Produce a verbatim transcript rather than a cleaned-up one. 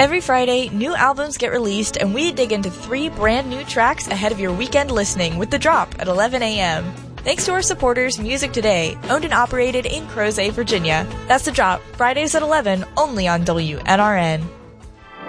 Every Friday, new albums get released, and we dig into three brand new tracks ahead of your weekend listening with The Drop at eleven a.m. Thanks to our supporters, Music Today, owned and operated in Crozet, Virginia. That's The Drop, Fridays at eleven, only on W N R N.